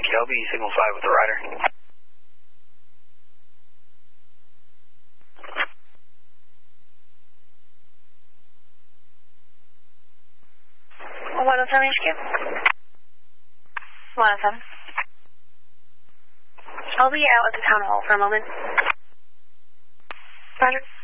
Yankee, I'll be signal 5 with the rider. 107 HQ. 107. I'll be out at the town hall for a moment. Roger.